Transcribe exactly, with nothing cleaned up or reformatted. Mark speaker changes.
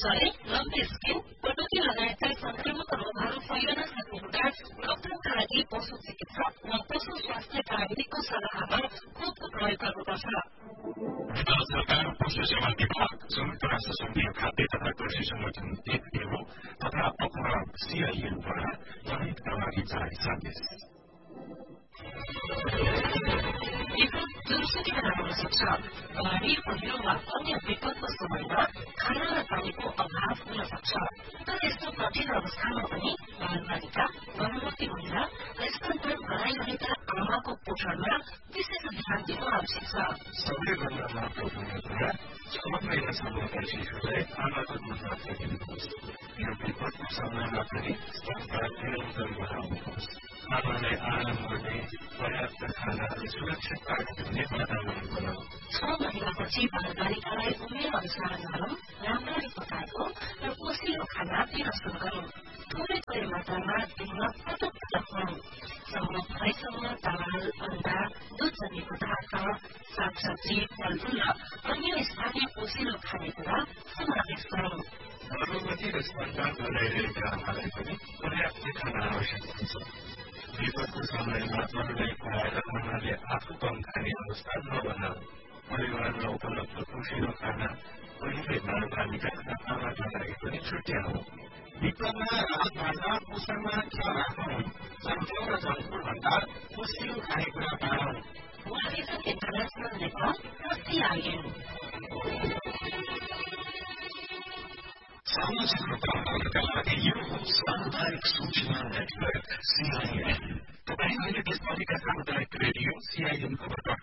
Speaker 1: शरीर लम्बी स्किन पटुकी लगायतका संक्रामक रोगहरू फैलन सक्ने हुँदा रोकथामका लागि पशु चिकित्सक वा पशु स्वास्थ्य प्राविधिकको सल्लाहमा खोपको प्रयोग गर्नुपर्छ।
Speaker 2: नेपाल सरकार पशु सेवा विभाग संयुक्त राष्ट्र संघीय खाद्य तथा कृषि संगठन एफएओ तथा अखबार सीआईएनद्वारा जनहित प्रभावी जारी सन्देश।
Speaker 1: जनसंख्या बढाउन सक्छ। बाढी पहिरो वा अन्य विपदको समयमा खाना र पानीको अभाव हुन सक्छ। तर यस्तो कठिन अवस्थामा पनि बालबालिका गर्भवती महिला र स्तनपान गराइरहेका आमाको पोषणमा विशेष ध्यान दिनु आवश्यक छ।
Speaker 2: सबै गर्न महत्वपूर्ण कुरा छ महिनासम्मका शिशुलाई आमाको दुध मात्र दिनुहोस्। यो विपदको समयमा पनि स्तनपान निरन्तर गराउनुहोस्। आमालाई आराम गर्ने पर्याप्त खाना र सुरक्षित पानी दिने वातावरण बनाऊ।
Speaker 1: छ महिनापछि बालबालिकालाई उमेर अनुसार नरम राम्ररी पकाएको र पोषिलो खाना दिन शुरू गरौं। थोरै थोरै मात्रामा दिनमा पटक पटक खुवाऊ। सम्भव भएसम्म दाल, अण्डा, दूधजन्य पदार्थ, सागसब्जी, फलफूल र अन्य स्थानीय पोषिलो खानेकुरा समावेश गरौं।
Speaker 2: गर्भवती र स्तनपान गराइरहेका आमालाई पनि पर्याप्त खाना आवश्यक हुन्छ। विपदको समयमा अरूलाई खुवाएर उहाँले आफू कम खाने अवस्था नबनाऊ। परिवारमा उपलब्ध पोषिलो खाना पहिले बालबालिका र आमाका लागि पनि छुट्याऊ।
Speaker 3: विपदमा राहतभन्दा पोषणमा ख्याल राखौं। जङ्क र जङ्कफुड भन्दा पोषिलो खानेकुरा बाँडौं।
Speaker 1: वर्ल्ड भिजन इन्टरनेशनल नेपाल र सीआईएन।
Speaker 2: सामाजिक रूपान्तरणका लागि यो सामुदायिक सूचना नेटवर्क सीआईएन। तपाईँ अहिले देशभरिका सामुदायिक रेडियो सीआईएन खबर